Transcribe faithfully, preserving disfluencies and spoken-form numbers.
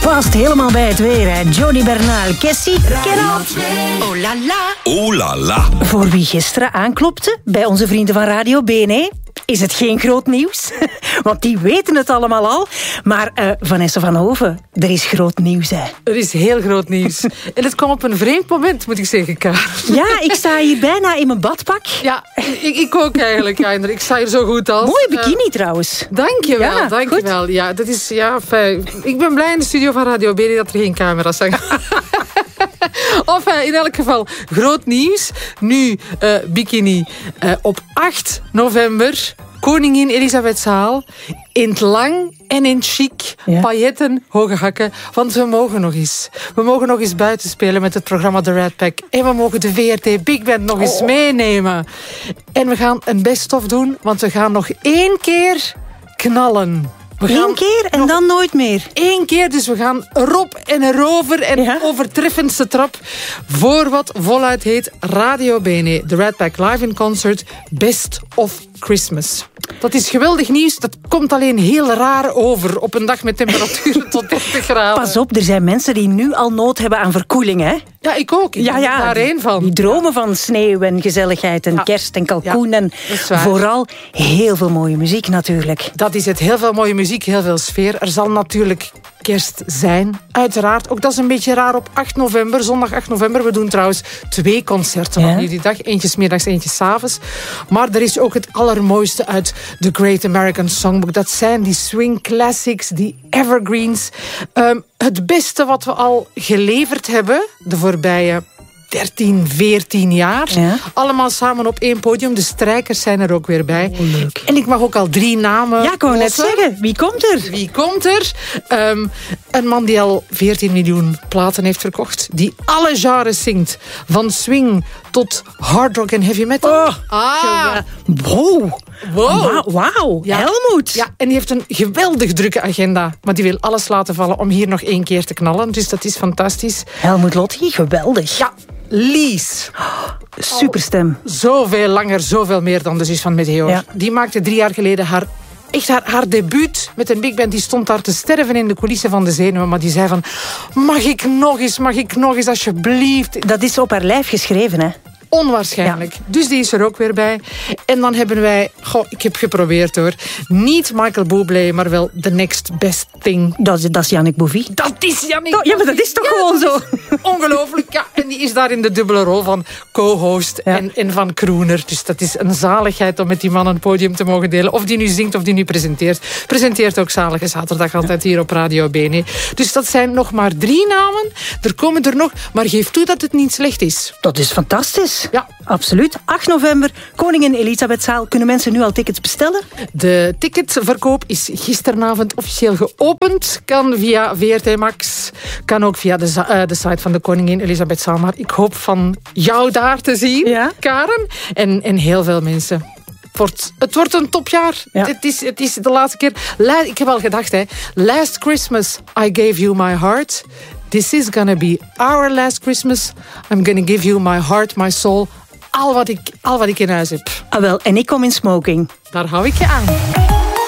Vast helemaal bij het weer, hè. Jody Bernal, Kessie, Kenal. Oh la la. Oh la la. Voor wie gisteren aanklopte bij onze vrienden van Radio B N E... is het geen groot nieuws. Want die weten het allemaal al. Maar uh, Vanessa van Hoven, er is groot nieuws, hè. Er is heel groot nieuws. En het kwam op een vreemd moment, moet ik zeggen, Karen. Ja, ik sta hier bijna in mijn badpak. Ja, ik, ik ook eigenlijk, ja. Ik sta hier zo goed als. Mooie bikini uh, trouwens. Dankjewel, ja, dankjewel. Ja, dat is, ja, fijn. Ik ben blij in de studio van Radio B N E dat er geen camera's zijn. Of uh, in elk geval, groot nieuws. Nu, uh, bikini. Uh, op acht november, Koningin Elisabethzaal. In het lang en in het chic. Ja. Pailletten, hoge hakken. Want we mogen nog eens. We mogen nog eens buiten spelen met het programma The Rat Pack. En we mogen de V R T Big Band nog eens oh. meenemen. En we gaan een best-of doen. Want we gaan nog één keer knallen. Eén keer en dan nooit meer. Eén keer, dus we gaan erop en erover en ja? overtreffendste trap voor wat voluit heet Radio B N E. The Rat Pack Live in Concert Best of Christmas. Dat is geweldig nieuws. Dat komt alleen heel raar over op een dag met temperaturen tot dertig graden. Pas op, er zijn mensen die nu al nood hebben aan verkoeling, hè? Ja, ik ook. Ik ja, ben ja, daar één van. Die dromen van sneeuw en gezelligheid en ja. kerst en kalkoen. Ja, en vooral heel veel mooie muziek natuurlijk. Dat is het. Heel veel mooie muziek, heel veel sfeer. Er zal natuurlijk kerst zijn, uiteraard. Ook dat is een beetje raar op acht november, zondag acht november. We doen trouwens twee concerten ja. op die dag. Eentje 's middags, eentje 's avonds. Maar er is ook het allermooiste uit The Great American Songbook. Dat zijn die swing classics, die evergreens. Um, het beste wat we al geleverd hebben de voorbije dertien, veertien jaar. Ja. Allemaal samen op één podium. De strijkers zijn er ook weer bij. Oh, leuk. En ik mag ook al drie namen Ja, ik wou net zeggen. Wie komt er? Wie komt er? Um, een man die al veertien miljoen platen heeft verkocht. Die alle genres zingt. Van swing tot hard rock en heavy metal. Oh, ah. Wow. Wow. Wauw. Ja. Helmoet. Ja, en die heeft een geweldig drukke agenda. Maar die wil alles laten vallen om hier nog één keer te knallen. Dus dat is fantastisch. Helmoet Lotti, geweldig. Ja. Lies. Oh, superstem. Oh, zoveel langer, zoveel meer dan de zus van Meteor. Ja. Die maakte drie jaar geleden haar, echt haar, haar debuut met een big band. Die stond daar te sterven in de coulissen van de zenuwen. Maar die zei van, mag ik nog eens, mag ik nog eens, alsjeblieft. Dat is op haar lijf geschreven, hè? Onwaarschijnlijk. Ja. Dus die is er ook weer bij. En dan hebben wij... Goh, ik heb geprobeerd hoor. Niet Michael Bublé, maar wel The Next Best Thing. Dat is, dat is Yannick Bouvy. Dat is Yannick oh, Ja, maar dat is toch ja, gewoon zo? Ongelooflijk. Ja, en die is daar in de dubbele rol van co-host ja. en, en van crooner. Dus dat is een zaligheid om met die man een podium te mogen delen. Of die nu zingt of die nu presenteert. Presenteert ook Zalige Zaterdag altijd hier op Radio B N E. Dus dat zijn nog maar drie namen. Er komen er nog. Maar geef toe dat het niet slecht is. Dat is fantastisch. Ja, absoluut. acht november, Koningin Elisabethzaal. Kunnen mensen nu al tickets bestellen? De ticketverkoop is gisteravond officieel geopend. Kan via V R T Max. Kan ook via de, uh, de site van de Koningin Elisabethzaal. Maar ik hoop van jou daar te zien, ja? Karen. En, en heel veel mensen. Het wordt, het wordt een topjaar. Ja. Het, is, het is de laatste keer. La, ik heb al gedacht, hè. Last Christmas, I gave you my heart. This is gonna be our last Christmas. I'm gonna give you my heart, my soul. Al wat ik, al wat ik in huis heb. Ah wel, en ik kom in smoking. Daar hou ik je aan.